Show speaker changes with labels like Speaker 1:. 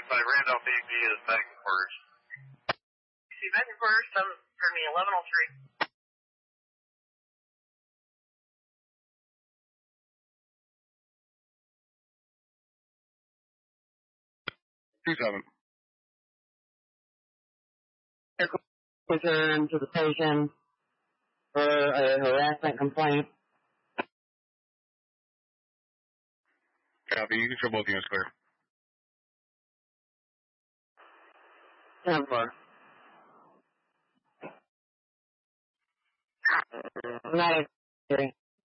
Speaker 1: 5 Randolph AV is back in quarters.
Speaker 2: See, back in quarters, for me, 1103.
Speaker 3: 27.
Speaker 4: Return to the station for a harassment complaint.
Speaker 3: Copy. You can show both units clear.
Speaker 4: 10-4. 93.